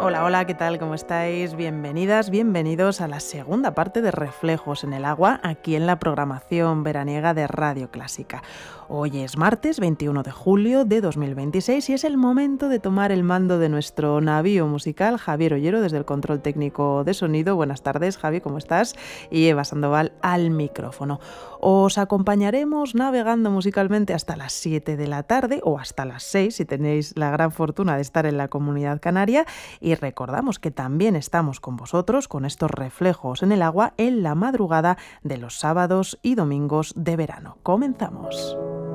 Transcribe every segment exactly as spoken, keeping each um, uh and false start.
Hola, hola, ¿qué tal? ¿Cómo estáis? Bienvenidas, bienvenidos a la segunda parte de Reflejos en el Agua, aquí en la programación veraniega de Radio Clásica. Hoy es martes veintiuno de julio de dos mil veintiséis y es el momento de tomar el mando de nuestro navío musical, Javier Ollero, desde el control técnico de sonido. Buenas tardes, Javi, ¿cómo estás? Y Eva Sandoval al micrófono. Os acompañaremos navegando musicalmente hasta las siete de la tarde o hasta las seis, si tenéis la gran fortuna de estar en la Comunidad Canaria. Y recordamos que también estamos con vosotros con estos reflejos en el agua en la madrugada de los sábados y domingos de verano. Comenzamos.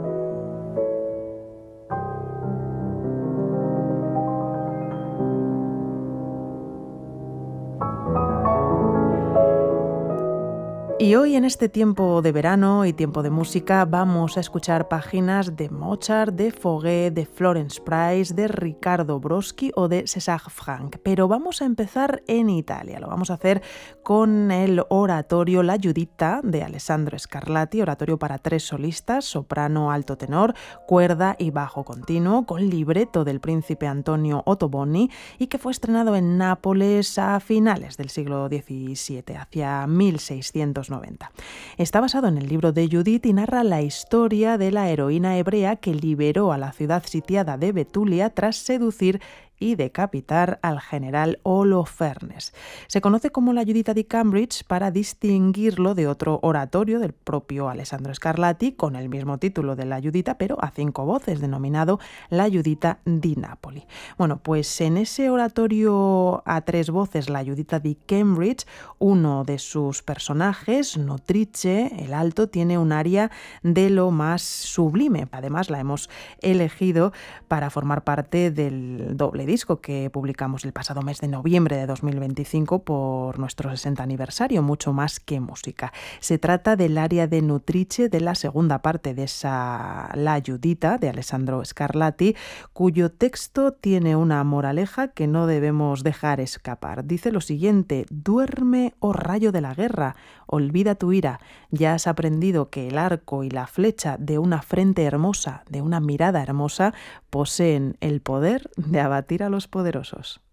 Y hoy en este tiempo de verano y tiempo de música vamos a escuchar páginas de Mozart, de Fauré, de Florence Price, de Riccardo Broschi o de César Franck. Pero vamos a empezar en Italia. Lo vamos a hacer con el oratorio La Giuditta de Alessandro Scarlatti, oratorio para tres solistas, soprano, alto tenor, cuerda y bajo continuo, con libreto del príncipe Antonio Ottoboni y que fue estrenado en Nápoles a finales del siglo diecisiete, hacia mil seiscientos noventa. Está basado en el libro de Judith y narra la historia de la heroína hebrea que liberó a la ciudad sitiada de Betulia tras seducir y decapitar al general Holofernes. Se conoce como la Giuditta di Cambridge para distinguirlo de otro oratorio del propio Alessandro Scarlatti con el mismo título de la Giuditta, pero a cinco voces, denominado la Giuditta di Napoli. Bueno, pues en ese oratorio a tres voces, la Giuditta di Cambridge, uno de sus personajes, Nutrice, el alto, tiene un aria de lo más sublime. Además, la hemos elegido para formar parte del doble disco que publicamos el pasado mes de noviembre de dos mil veinticinco por nuestro sesenta aniversario, Mucho más que música. Se trata del aria de Nutrice de la segunda parte de esa La Giuditta de Alessandro Scarlatti, cuyo texto tiene una moraleja que no debemos dejar escapar. Dice lo siguiente: duerme, oh rayo de la guerra, olvida tu ira, ya has aprendido que el arco y la flecha de una frente hermosa, de una mirada hermosa, poseen el poder de abatir a los poderosos.